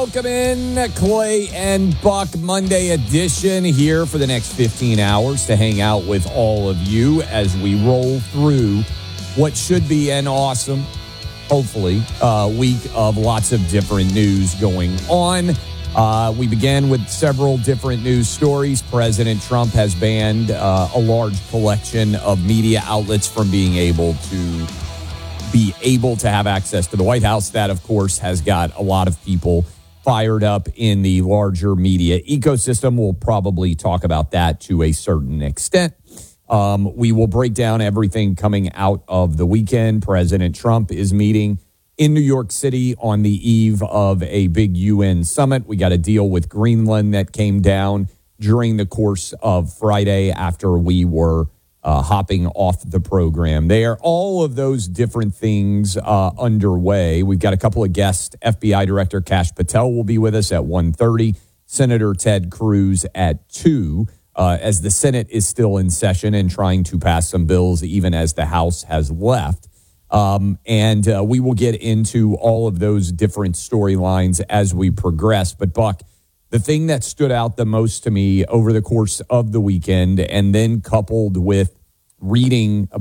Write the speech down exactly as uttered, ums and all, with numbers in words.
Welcome in Clay and Buck Monday edition here for the next fifteen hours to hang out with all of you as we roll through what should be an awesome, hopefully, uh, week of lots of different news going on. Uh, we began with several different news stories. President Trump has banned uh, a large collection of media outlets from being able to be able to have access to the White House. That, of course, has got a lot of people fired up in the larger media ecosystem. We'll probably talk about that to a certain extent. Um, we will break down everything coming out of the weekend. President Trump is meeting in New York City on the eve of a big U N summit. We got a deal with Greenland that came down during the course of Friday after we were Uh, hopping off the program there. All of those different things uh, underway. We've got a couple of guests. F B I Director Kash Patel will be with us at one thirty. Senator Ted Cruz at two, uh, as the Senate is still in session and trying to pass some bills even as the House has left. Um, and uh, we will get into all of those different storylines as we progress. But, Buck, the thing that stood out the most to me over the course of the weekend, and then coupled with reading